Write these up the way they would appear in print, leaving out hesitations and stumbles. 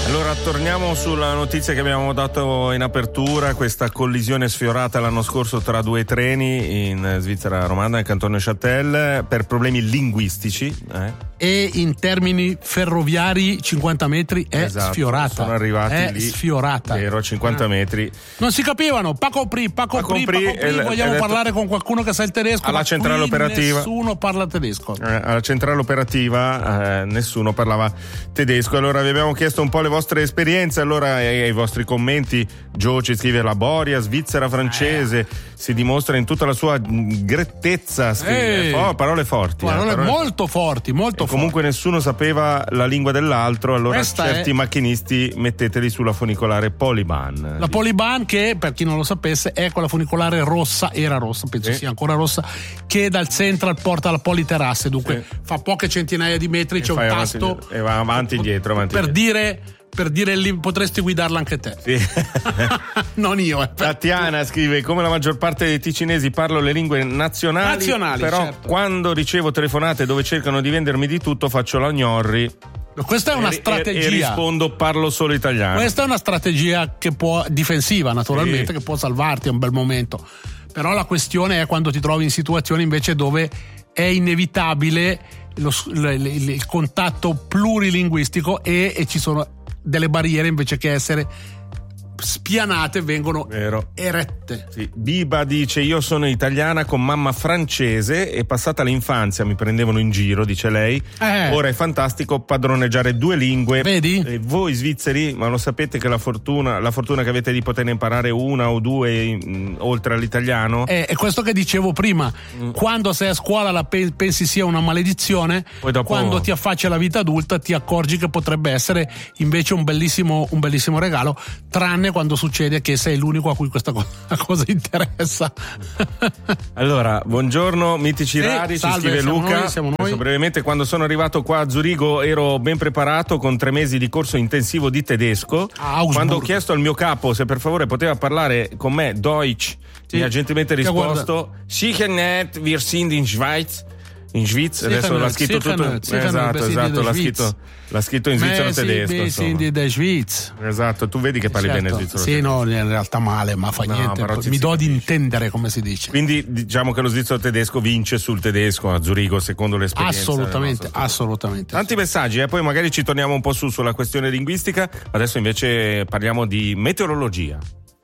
Allora torniamo sulla notizia che abbiamo dato in apertura, questa collisione sfiorata l'anno scorso tra due treni in Svizzera romanda, nel cantone Châtel, per problemi linguistici. E in termini ferroviari 50 metri è sfiorata. Sono arrivati è lì, sfiorata. Vero, 50 metri. Non si capivano, Paco Pri, vogliamo parlare con qualcuno che sa il tedesco. Alla centrale operativa nessuno parla tedesco. Alla centrale operativa nessuno parlava tedesco. Allora vi abbiamo chiesto un po' le vostre esperienze, allora i vostri commenti. Gio ci scrive: la Boria svizzera francese si dimostra in tutta la sua grettezza, parole forti, parole molto forti. Comunque nessuno sapeva la lingua dell'altro, allora certi macchinisti metteteli sulla funicolare Polybahn. La Polybahn, che per chi non lo sapesse è quella funicolare rossa, era rossa, penso sia ancora rossa, che dal Central porta alla Politerasse, dunque fa poche centinaia di metri, c'è un tasto e va avanti e indietro. Per dire lì potresti guidarla anche te. Sì. Non io. Tatiana scrive: come la maggior parte dei ticinesi parlo le lingue nazionali, però certo, quando ricevo telefonate dove cercano di vendermi di tutto faccio la gnorri. Questa è una strategia. E rispondo: parlo solo italiano. Questa è una strategia che può, difensiva naturalmente, che può salvarti a un bel momento. Però la questione è quando ti trovi in situazioni invece dove è inevitabile il contatto plurilinguistico e ci sono delle barriere, invece che essere spianate vengono erette. Sì. Biba dice: io sono italiana con mamma francese e passata l'infanzia mi prendevano in giro, dice lei. Ora è fantastico padroneggiare due lingue. Vedi? E voi svizzeri, ma lo sapete che la fortuna che avete di poter imparare una o due oltre all'italiano? È questo che dicevo prima. Quando sei a scuola pensi sia una maledizione, poi dopo, quando ti affacci alla vita adulta ti accorgi che potrebbe essere invece un bellissimo regalo, tranne quando succede che sei l'unico a cui questa cosa interessa. Allora, buongiorno mitici rari, ci scrive Luca. Siamo noi. Brevemente, quando sono arrivato qua a Zurigo ero ben preparato con 3 mesi di corso intensivo di tedesco. Quando ho chiesto al mio capo se per favore poteva parlare con me Deutsch, mi ha gentilmente risposto: sicher nicht, wir sind in Schweiz. In Svizzera, adesso l'ha scritto tutto. Esatto, l'ha scritto in svizzero tedesco. Esatto, tu vedi che parli bene svizzero. Sì, no, in realtà male, ma fa niente. Mi do ad intendere, come si dice. Quindi diciamo che lo svizzero tedesco vince sul tedesco a Zurigo, secondo l'esperienza. Assolutamente. Tanti messaggi, poi magari ci torniamo un po' sulla questione linguistica. Adesso invece parliamo di meteorologia.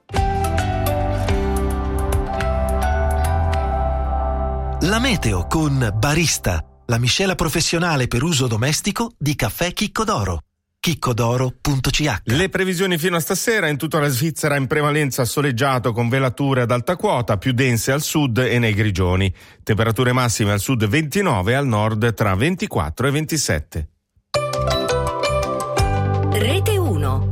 La meteo con Barista, la miscela professionale per uso domestico di caffè Chicco d'Oro. chiccodoro.ch. Le previsioni fino a stasera: in tutta la Svizzera in prevalenza soleggiato con velature ad alta quota, più dense al sud e nei grigioni. Temperature massime al sud 29, al nord tra 24 e 27. Rete 1.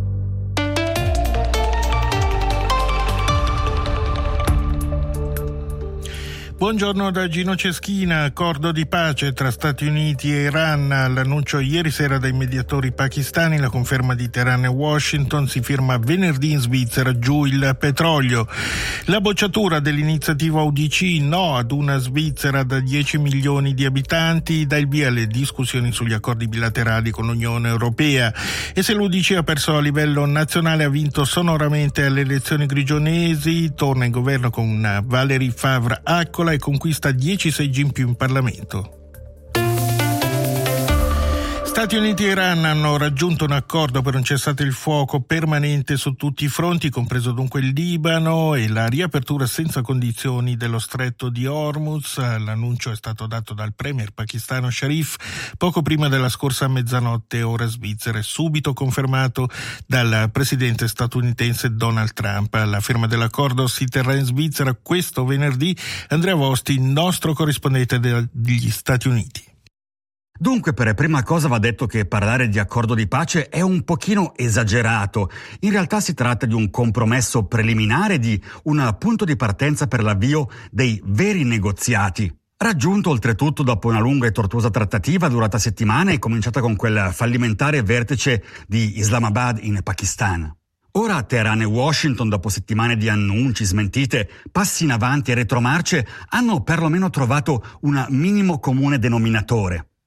Buongiorno da Gino Ceschina. Accordo di pace tra Stati Uniti e Iran. L'annuncio ieri sera dai mediatori pakistani, la conferma di Teheran e Washington. Si firma venerdì in Svizzera, giù il petrolio. La bocciatura dell'iniziativa UDC, no ad una Svizzera da 10 milioni di abitanti, dà il via alle discussioni sugli accordi bilaterali con l'Unione Europea. E se l'UDC ha perso a livello nazionale, ha vinto sonoramente alle elezioni grigionesi, torna in governo con Valérie Favre-Accola e conquista 10 seggi in più in Parlamento. Stati Uniti e Iran hanno raggiunto un accordo per un cessate il fuoco permanente su tutti i fronti, compreso dunque il Libano, e la riapertura senza condizioni dello stretto di Hormuz. L'annuncio è stato dato dal premier pakistano Sharif poco prima della scorsa mezzanotte ora svizzera e subito confermato dal presidente statunitense Donald Trump. La firma dell'accordo si terrà in Svizzera questo venerdì. Andrea Vosti, nostro corrispondente degli Stati Uniti. Dunque, per prima cosa va detto che parlare di accordo di pace è un pochino esagerato. In realtà si tratta di un compromesso preliminare, di un punto di partenza per l'avvio dei veri negoziati. Raggiunto oltretutto dopo una lunga e tortuosa trattativa durata settimane e cominciata con quel fallimentare vertice di Islamabad in Pakistan. Ora Teheran e Washington, dopo settimane di annunci, smentite, passi in avanti e retromarce, hanno perlomeno trovato un minimo comune denominatore.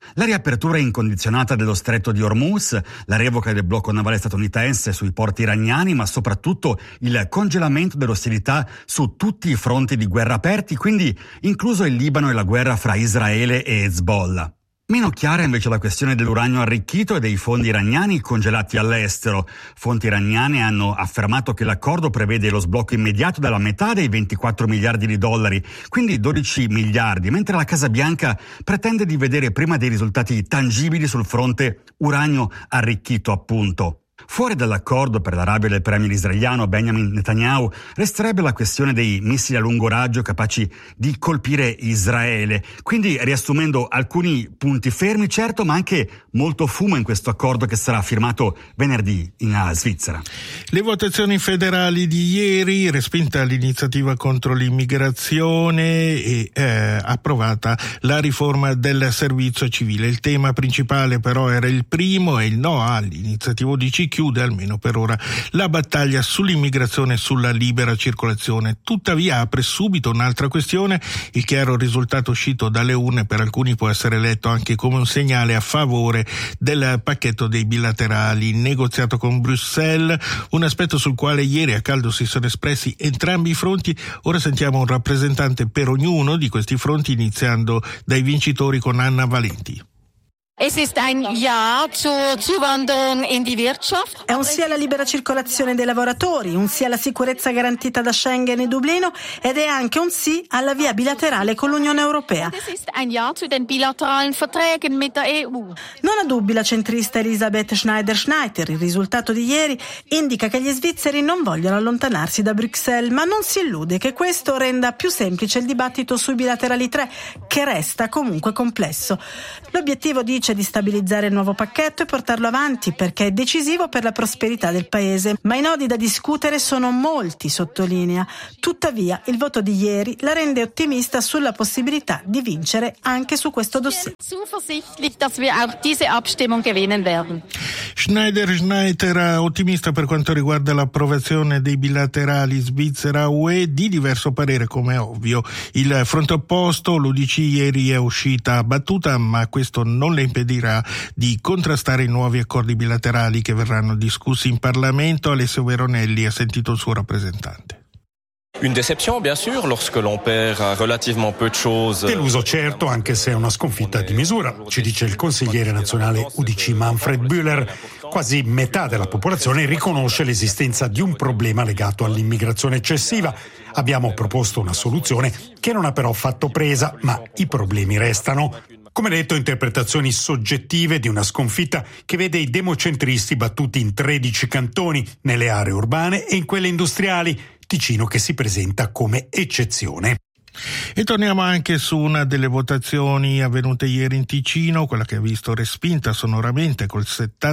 La riapertura incondizionata dello stretto di Hormuz, la revoca del blocco navale statunitense sui porti iraniani, ma soprattutto il congelamento delle ostilità su tutti i fronti di guerra aperti, quindi incluso il Libano e la guerra fra Israele e Hezbollah. Meno chiara invece la questione dell'uranio arricchito e dei fondi iraniani congelati all'estero. Fonti iraniane hanno affermato che l'accordo prevede lo sblocco immediato della metà dei 24 miliardi di dollari, quindi 12 miliardi, mentre la Casa Bianca pretende di vedere prima dei risultati tangibili sul fronte uranio arricchito, appunto. Fuori dall'accordo per l'Arabia del premier israeliano Benjamin Netanyahu resterebbe la questione dei missili a lungo raggio capaci di colpire Israele. Quindi, riassumendo, alcuni punti fermi, certo, ma anche molto fumo in questo accordo che sarà firmato venerdì in Svizzera. Le votazioni federali di ieri, respinta l'iniziativa contro l'immigrazione e approvata la riforma del servizio civile. Il tema principale però era il primo, e il no all'iniziativa UDC chiude almeno per ora la battaglia sull'immigrazione e sulla libera circolazione. Tuttavia apre subito un'altra questione. Il chiaro risultato uscito dalle urne per alcuni può essere letto anche come un segnale a favore del pacchetto dei bilaterali negoziato con Bruxelles, un aspetto sul quale ieri a caldo si sono espressi entrambi i fronti. Ora sentiamo un rappresentante per ognuno di questi fronti, iniziando dai vincitori con Anna Valenti. Es ist ein Ja zur Zuwanderung in die Wirtschaft. È un sì alla libera circolazione dei lavoratori, un sì alla sicurezza garantita da Schengen e Dublino, ed è anche un sì alla via bilaterale con l'Unione Europea. Es ist ein Ja zu den bilateralen Verträgen mit der EU. Non ha dubbi la centrista Elisabeth Schneider-Schneider. Il risultato di ieri indica che gli svizzeri non vogliono allontanarsi da Bruxelles, ma non si illude che questo renda più semplice il dibattito sui bilaterali 3, che resta comunque complesso. L'obiettivo, dice, di stabilizzare il nuovo pacchetto e portarlo avanti perché è decisivo per la prosperità del paese, ma i nodi da discutere sono molti, sottolinea. Tuttavia il voto di ieri la rende ottimista sulla possibilità di vincere anche su questo dossier. Zuversichtlich, dass wir auch diese Abstimmung gewinnen werden. Schneider ottimista per quanto riguarda l'approvazione dei bilaterali Svizzera-UE, di diverso parere come è ovvio. Il fronte opposto, l'UDC, ieri è uscita battuta, ma questo non le impedirà di contrastare i nuovi accordi bilaterali che verranno discussi in Parlamento. Alessio Veronelli ha sentito il suo rappresentante. Une déception, bien sûr, lorsque l'on perd relativement peu de choses. Deluso certo, anche se è una sconfitta di misura, ci dice il consigliere nazionale UDC Manfred Bühler. Quasi metà della popolazione riconosce l'esistenza di un problema legato all'immigrazione eccessiva. Abbiamo proposto una soluzione che non ha però fatto presa, ma i problemi restano. Come detto, interpretazioni soggettive di una sconfitta che vede i democentristi battuti in 13 cantoni, nelle aree urbane e in quelle industriali, Ticino che si presenta come eccezione. E torniamo anche su una delle votazioni avvenute ieri in Ticino, quella che ha visto respinta sonoramente col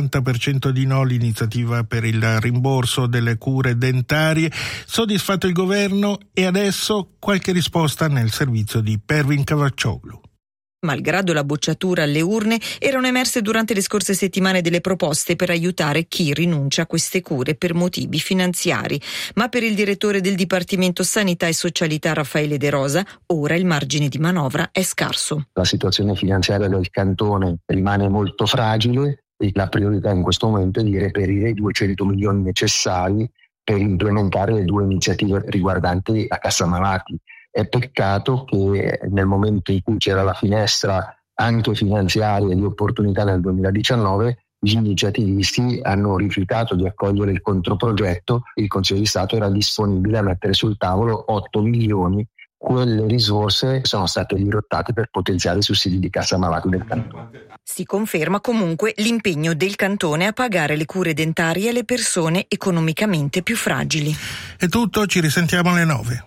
70% di no l'iniziativa per il rimborso delle cure dentarie. Soddisfatto il governo, e adesso qualche risposta nel servizio di Pervin Cavaccioglu. Malgrado la bocciatura alle urne, erano emerse durante le scorse settimane delle proposte per aiutare chi rinuncia a queste cure per motivi finanziari. Ma per il direttore del Dipartimento Sanità e Socialità Raffaele De Rosa, ora il margine di manovra è scarso. La situazione finanziaria del cantone rimane molto fragile e la priorità in questo momento è di reperire i 200 milioni necessari per implementare le due iniziative riguardanti la Cassa Malati. È peccato che nel momento in cui c'era la finestra anche finanziaria di opportunità nel 2019, gli iniziativisti hanno rifiutato di accogliere il controprogetto. Il Consiglio di Stato era disponibile a mettere sul tavolo 8 milioni. Quelle risorse sono state dirottate per potenziare i sussidi di Cassa Malati del cantone. Si conferma comunque l'impegno del cantone a pagare le cure dentarie alle persone economicamente più fragili. È tutto, ci risentiamo alle 9.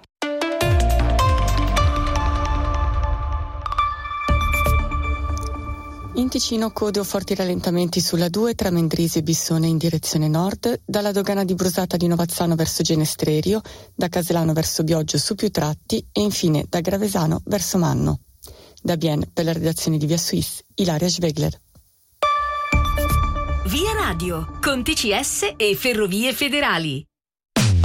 In Ticino code o forti rallentamenti sulla 2 tra Mendrisio e Bissone in direzione nord, dalla dogana di Brusata di Novazzano verso Genestrerio, da Caselano verso Bioggio su più tratti e infine da Gravesano verso Manno. Da Bienne, per la redazione di Via Suisse, Ilaria Schwegler. Via Radio, con TCS e Ferrovie Federali.